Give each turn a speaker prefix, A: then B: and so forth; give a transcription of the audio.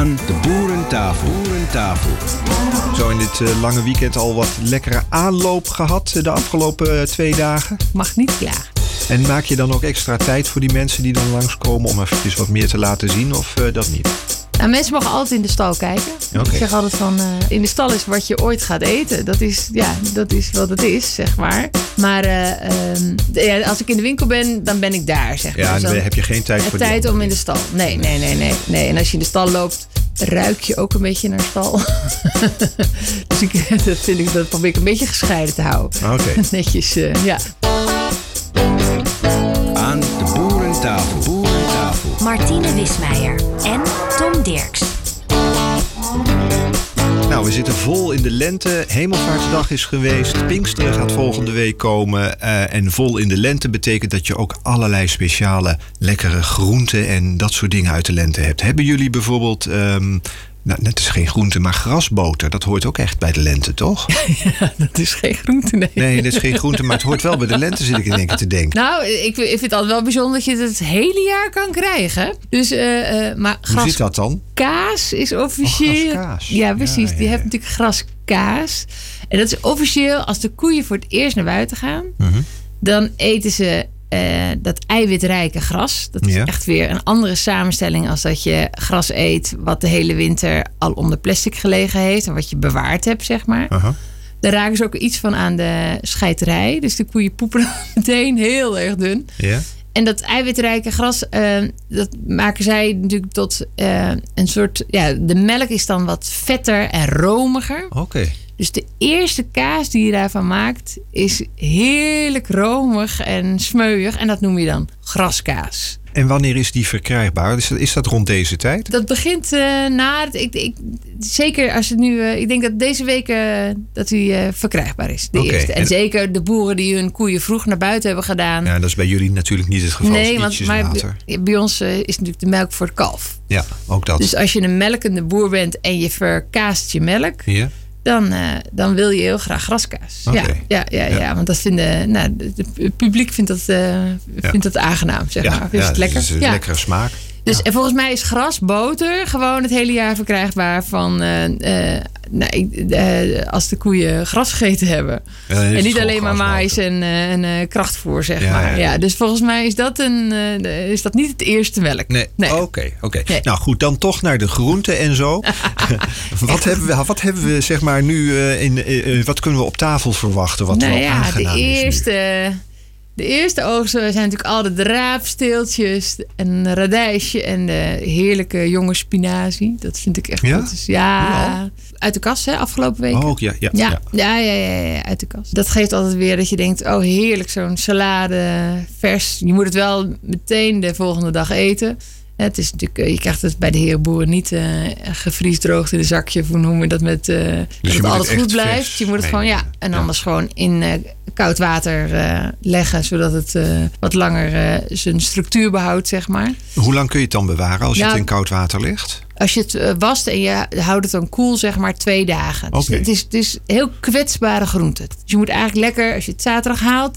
A: Aan de boerentafel. Zo in dit lange weekend al wat lekkere aanloop gehad de afgelopen 2 dagen.
B: Mag niet klagen.
A: En maak je dan ook extra tijd voor die mensen die dan langskomen om eventjes wat meer te laten zien of dat niet?
B: Nou, mensen mogen altijd in de stal kijken.
A: Okay.
B: Ik zeg altijd van, in de stal is wat je ooit gaat eten. Dat is wat het is, zeg maar. Maar als ik in de winkel ben, dan ben ik daar, zeg maar.
A: Ja,
B: dus
A: dan heb je geen tijd voor
B: tijd om in de stal. Nee. En als je in de stal loopt, ruik je ook een beetje naar stal. Dus dat probeer ik een beetje gescheiden te houden.
A: Okay.
B: Netjes, ja.
A: Aan de boerentafel.
C: Martine Wismeijer en Tom Dirks.
A: Nou, we zitten vol in de lente. Hemelvaartsdag is geweest. Pinksteren gaat volgende week komen. En vol in de lente betekent dat je ook allerlei speciale lekkere groenten en dat soort dingen uit de lente hebt. Hebben jullie bijvoorbeeld, het is geen groente, maar grasboter. Dat hoort ook echt bij de lente, toch?
B: Ja, dat is geen groente, nee.
A: Nee, dat is geen groente, maar het hoort wel bij de lente, zit ik in één keer te denken.
B: Nou, ik vind het altijd wel bijzonder dat je het hele jaar kan krijgen. Dus, maar
A: hoe zit dat dan?
B: Kaas is officieel.
A: Graskaas.
B: Ja, precies.
A: Ja.
B: Die heeft natuurlijk graskaas. En dat is officieel als de koeien voor het eerst naar buiten gaan.
A: Mm-hmm.
B: Dan eten ze dat eiwitrijke gras. Dat is echt weer een andere samenstelling als dat je gras eet wat de hele winter al onder plastic gelegen heeft. En wat je bewaard hebt, zeg maar.
A: Uh-huh.
B: Daar raken ze ook iets van aan de scheiterij. Dus de koeien poepen meteen heel erg dun.
A: Ja.
B: En dat eiwitrijke gras, dat maken zij natuurlijk tot een soort... Ja, de melk is dan wat vetter en romiger.
A: Oké.
B: Dus de eerste kaas die je daarvan maakt is heerlijk romig en smeuig. En dat noem je dan graskaas.
A: En wanneer is die verkrijgbaar? Is dat rond deze tijd?
B: Dat begint zeker als het nu... ik denk dat deze week dat hij verkrijgbaar is. De eerste. En zeker de boeren die hun koeien vroeg naar buiten hebben gedaan.
A: Ja, dat is bij jullie natuurlijk niet het geval.
B: Nee,
A: maar
B: bij ons is natuurlijk de melk voor het kalf.
A: Ja, ook dat.
B: Dus als je een melkende boer bent en je verkaast je melk...
A: Ja.
B: Dan wil je heel graag graskaas.
A: Okay.
B: Ja, want dat vinden, het publiek vindt dat aangenaam, zeg maar. Vindt het lekker?
A: Het is een lekkere smaak.
B: Dus en volgens mij is grasboter gewoon het hele jaar verkrijgbaar van als de koeien gras gegeten hebben. En niet alleen maar maïs en krachtvoer, zeg maar. Ja, dus volgens mij is dat niet het eerste melk.
A: Nee. Oké. Nee. Nou goed, dan toch naar de groenten en zo. Wat hebben we zeg maar nu wat kunnen we op tafel verwachten? Wat wel aangenaam is nu?
B: De eerste oogsten zijn natuurlijk al de draapsteeltjes en radijsje en de heerlijke jonge spinazie. Dat vind ik echt goed. Ja, uit de kast afgelopen week.
A: Oh, ja.
B: Ja, uit de kast. Dat geeft altijd weer dat je denkt, oh heerlijk, zo'n salade vers. Je moet het wel meteen de volgende dag eten. Het is natuurlijk, je krijgt het bij de herenboeren niet gevriesdroogd in een zakje. Of hoe noem je dat met dus dat het altijd goed blijft. Je moet het gewoon, anders gewoon in koud water leggen. Zodat het wat langer zijn structuur behoudt, zeg maar.
A: Hoe lang kun je het dan bewaren als je het in koud water legt?
B: Als je het wast en je houdt het dan koel, zeg maar 2 dagen. Dus het is heel kwetsbare groente. Dus je moet eigenlijk lekker, als je het zaterdag haalt,